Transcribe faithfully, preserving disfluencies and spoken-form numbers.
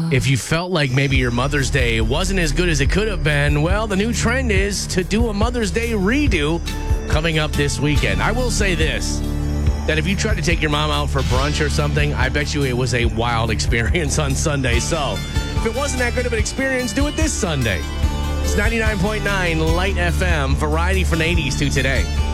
If you felt like maybe your Mother's Day wasn't as good as it could have been, well, the new trend is to do a Mother's Day redo coming up this weekend. I will say this, that if you tried to take your mom out for brunch or something, I bet you it was a wild experience on Sunday. So if it wasn't that good of an experience, do it this Sunday. It's ninety-nine point nine Light F M, variety from the eighties to today.